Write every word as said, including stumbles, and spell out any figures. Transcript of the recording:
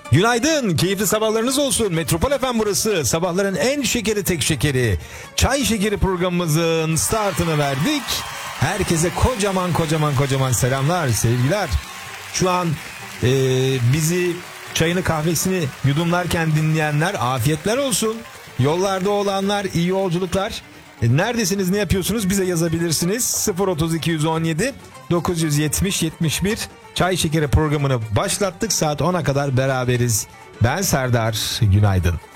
Günaydın, keyifli sabahlarınız olsun. Metropol F M burası. Sabahların en şekeri tek şekeri. Çay şekeri programımızın startını verdik. Herkese kocaman kocaman kocaman selamlar, sevgiler. Şu an e, bizi çayını kahvesini yudumlarken dinleyenler afiyetler olsun. Yollarda olanlar iyi yolculuklar. E, neredesiniz, ne yapıyorsunuz, bize yazabilirsiniz. sıfır otuz iki on yedi dokuz yetmiş yetmiş bir Çay Şekeri programını başlattık. Saat ona kadar beraberiz. Ben Serdar, günaydın.